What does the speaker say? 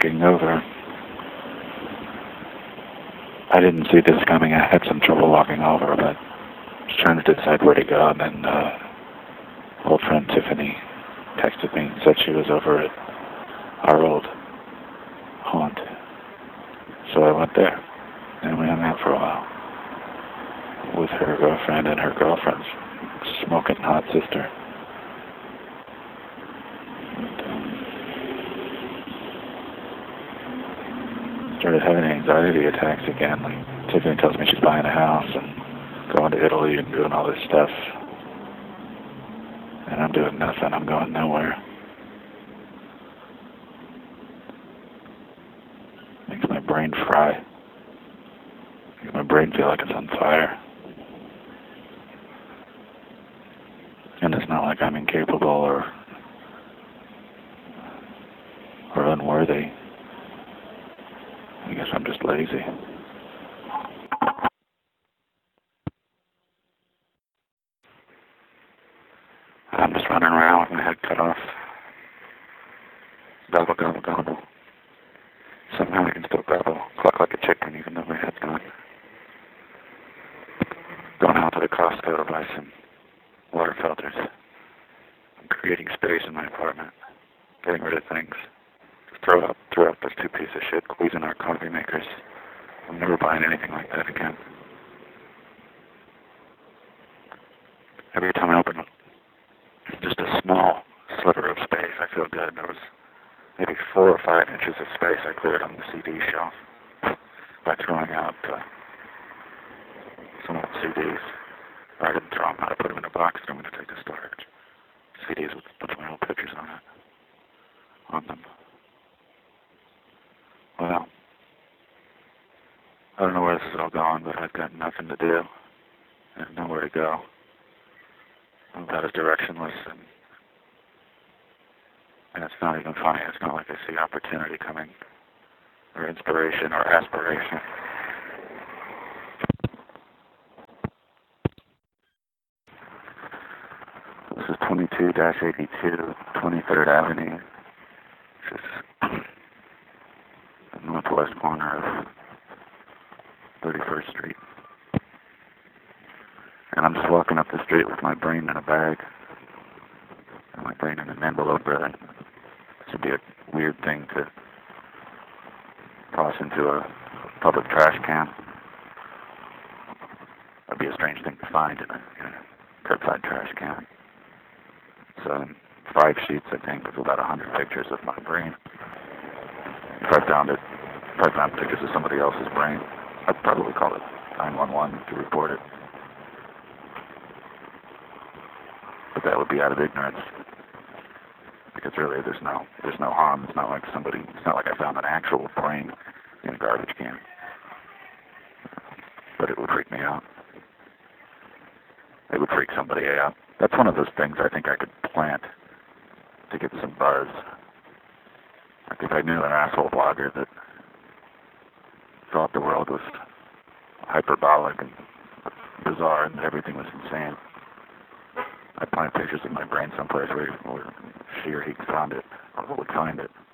walking over. I didn't see this coming. I had some trouble walking over, but I was trying to decide where to go, and then old friend Tiffany texted me and said she was over at our old haunt. So I went there, and we hung out for a while with her girlfriend and her girlfriend's smoking hot sister. Started having anxiety attacks again. Like Tiffany tells me she's buying a house and going to Italy and doing all this stuff, and I'm doing nothing. I'm going nowhere. Makes my brain fry. Makes my brain feel like it's on fire. And it's not like I'm incapable or unworthy. I guess I'm just lazy. I'm just running around with my head cut off. Gobble, gobble, gobble. Somehow I can still gobble, cluck like a chicken even though my head's gone. Going out to the Costco to buy some water filters. I'm creating space in my apartment. Getting rid of things. Throw out those two pieces of shit Cuisinart coffee makers. I'm never buying anything like that again. Every time I open just a small sliver of space, I feel good. There was maybe 4 or 5 inches of space I cleared on the CD shelf by throwing out some old CDs. Or I didn't throw them out. I put them in a box and I'm going to take to storage. CDs with a bunch of my old pictures on them. Well, I don't know where this is all going, but I've got nothing to do and nowhere to go. I'm about as directionless, and it's not even funny. It's not like I see opportunity coming, or inspiration, or aspiration. This is 22-82, 23rd Avenue. This is the northwest corner of 31st Street. And I'm just walking up the street with my brain in a bag, and my brain in an envelope, really. This would be a weird thing to toss into a public trash can. That'd be a strange thing to find in a curbside trash can. So 5 sheets, I think, with about 100 pictures of my brain. If I found pictures of somebody else's brain, I'd probably call it 911 to report it. But that would be out of ignorance, because really there's no harm. It's not like I found an actual brain in a garbage can. But it would freak me out. It would freak somebody out. That's one of those things I think I could plant to get some buzz. Like if I knew an asshole blogger that thought the world was hyperbolic and bizarre and everything was insane, I'd plant pictures of my brain someplace where she or he would find it.